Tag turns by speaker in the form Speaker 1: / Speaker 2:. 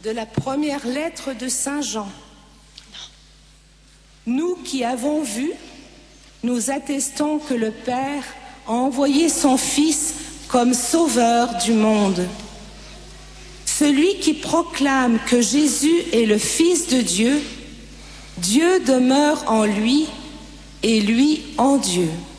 Speaker 1: de la première lettre de Saint Jean. Nous qui avons vu, nous attestons que le Père a envoyé son Fils comme sauveur du monde. Celui qui proclame que Jésus est le Fils de Dieu, Dieu demeure en lui et lui en Dieu.